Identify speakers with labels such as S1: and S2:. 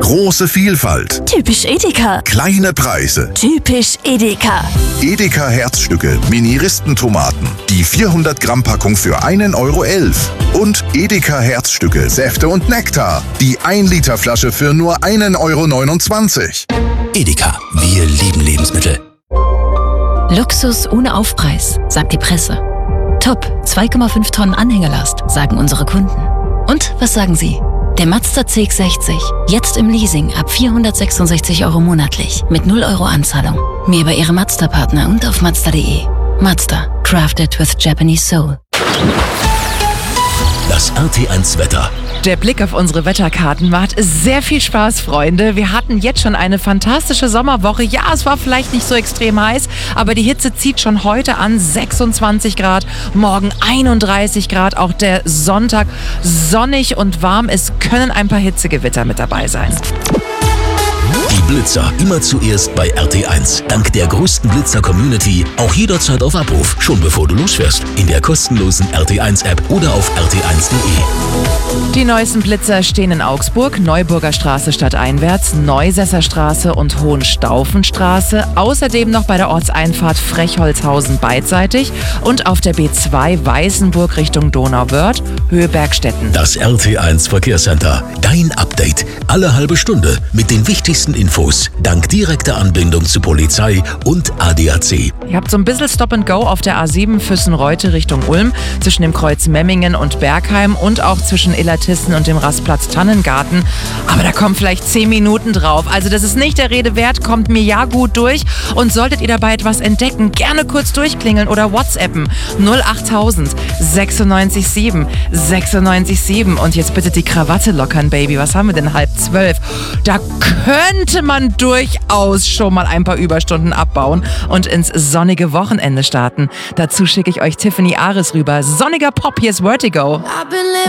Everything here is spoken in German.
S1: Große Vielfalt.
S2: Typisch Edeka.
S1: Kleine Preise.
S2: Typisch Edeka.
S1: Edeka Herzstücke Mini-Ristentomaten. Die 400 Gramm Packung für 1,11 €. Und Edeka Herzstücke Säfte und Nektar. Die 1 Liter Flasche für nur 1,29 €.
S3: Edeka, wir lieben Lebensmittel.
S4: Luxus ohne Aufpreis, sagt die Presse. Top, 2,5 Tonnen Anhängerlast, sagen unsere Kunden. Und was sagen Sie? Der Mazda CX-60, jetzt im Leasing ab 466 € monatlich, mit 0 € Anzahlung. Mehr bei Ihrem Mazda-Partner und auf Mazda.de. Mazda, crafted with Japanese soul.
S3: Das RT1 Wetter.
S5: Der Blick auf unsere Wetterkarten macht sehr viel Spaß, Freunde. Wir hatten jetzt schon eine fantastische Sommerwoche. Ja, es war vielleicht nicht so extrem heiß, aber die Hitze zieht schon heute an. 26 Grad, morgen 31 Grad. Auch der Sonntag sonnig und warm. Es können ein paar Hitzegewitter mit dabei sein.
S3: Die Blitzer immer zuerst bei RT1. Dank der größten Blitzer-Community auch jederzeit auf Abruf, schon bevor du losfährst. In der kostenlosen RT1-App oder auf rt1.de.
S5: Die neuesten Blitzer stehen in Augsburg, Neuburger Straße stadteinwärts, Neusesser Straße und Hohenstaufenstraße. Außerdem noch bei der Ortseinfahrt Frechholzhausen beidseitig und auf der B2 Weißenburg Richtung Donauwörth, Höhe Bergstetten.
S3: Das RT1 Verkehrscenter. Dein Update. Alle halbe Stunde mit den wichtigsten Infos. Dank direkter Anbindung zu Polizei und ADAC.
S5: Ihr habt so ein bisschen Stop and Go auf der A7 Füssen-Reute Richtung Ulm, zwischen dem Kreuz Memmingen und Bergheim und auch zwischen Illertissen und dem Rastplatz Tannengarten. Aber da kommen vielleicht 10 Minuten drauf. Also das ist nicht der Rede wert, kommt mir ja gut durch. Und solltet ihr dabei etwas entdecken, gerne kurz durchklingeln oder WhatsAppen. 08000 96 7 96 7. Und jetzt bitte die Krawatte lockern, Baby. Was haben wir denn? 11:30. Da könnte man durchaus schon mal ein paar Überstunden abbauen und ins sonnige Wochenende starten. Dazu schicke ich euch Tiffany Ares rüber. Sonniger Pop, hier ist Vertigo.